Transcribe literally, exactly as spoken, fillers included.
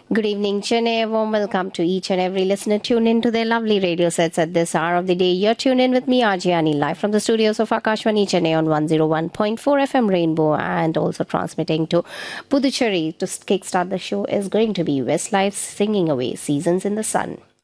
Good evening, Chennai. A warm welcome to each and every listener tuned in to their lovely radio sets at this hour of the day. You're tuned in with me, Arjiani, live from the studios of Akashvani Chennai on one oh one point four F M Rainbow, and also transmitting to Puducherry. To kickstart the show is going to be Westlife's Singing Away, Seasons in the Sun.